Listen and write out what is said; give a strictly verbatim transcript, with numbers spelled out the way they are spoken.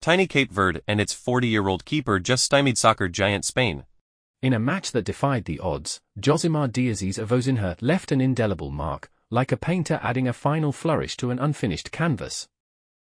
Tiny Cape Verde and its forty-year-old keeper just stymied soccer giant Spain. In a match that defied the odds, Josimar Diaz's Avozinha left an indelible mark, like a painter adding a final flourish to an unfinished canvas.